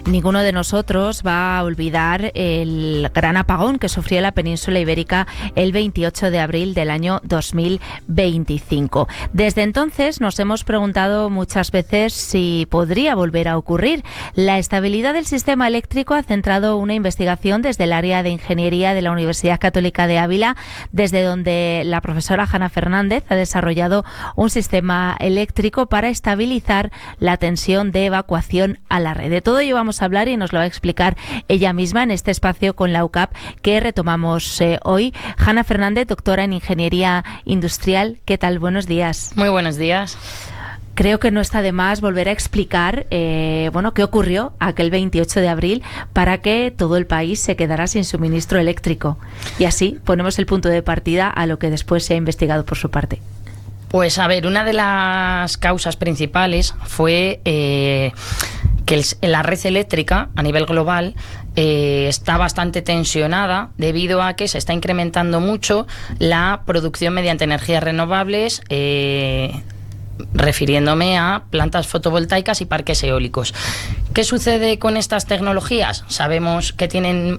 Ninguno de nosotros va a olvidar el gran apagón que sufrió la península ibérica el 28 de abril del año 2025. Desde entonces nos hemos preguntado muchas veces si podría volver a ocurrir. La estabilidad del sistema eléctrico ha centrado una investigación desde el área de ingeniería de la Universidad Católica de Ávila, desde donde la profesora Hanna Fernández ha desarrollado un sistema eléctrico para estabilizar la tensión de evacuación a la red. De todo ello vamos a hablar y nos lo va a explicar ella misma en este espacio con la UCAP que retomamos hoy. Hanna Fernández, doctora en Ingeniería Industrial. ¿Qué tal? Buenos días. Muy buenos días. Creo que no está de más volver a explicar qué ocurrió aquel 28 de abril para que todo el país se quedara sin suministro eléctrico. Y así ponemos el punto de partida a lo que después se ha investigado por su parte. Pues a ver, una de las causas principales fue que la red eléctrica a nivel global está bastante tensionada debido a que se está incrementando mucho la producción mediante energías renovables, refiriéndome a plantas fotovoltaicas y parques eólicos. ¿Qué sucede con estas tecnologías? Sabemos que tienen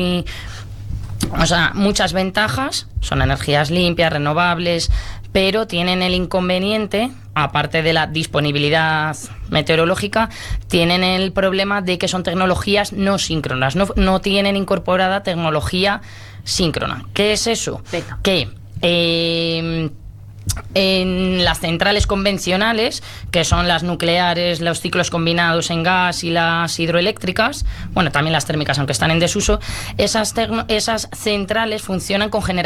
muchas ventajas, son energías limpias, renovables, pero tienen el inconveniente, aparte de la disponibilidad meteorológica, tienen el problema de que son tecnologías no síncronas, no tienen incorporada tecnología síncrona. ¿Qué es eso? Venga. Que en las centrales convencionales, que son las nucleares, los ciclos combinados en gas y las hidroeléctricas, bueno, también las térmicas, aunque están en desuso, esas centrales funcionan con